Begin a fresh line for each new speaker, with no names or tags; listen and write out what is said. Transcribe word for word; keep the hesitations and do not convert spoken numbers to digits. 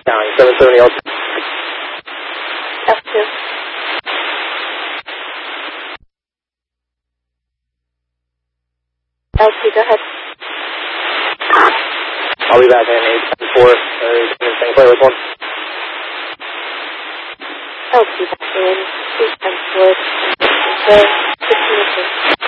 County, seven seventy L two.
F two. L two, go ahead.
I'll be back in eight four. Uh, Saint Clair with one.
L two, back in. eight four. fifteen.